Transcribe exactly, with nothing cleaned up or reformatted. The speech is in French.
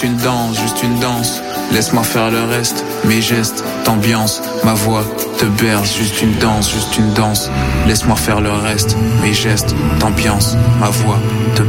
juste une danse, juste une danse. Laisse-moi faire le reste, mes gestes, t'ambiance, ma voix te berce, juste une danse, juste une danse. Laisse-moi faire le reste, mes gestes, t'ambiance, ma voix te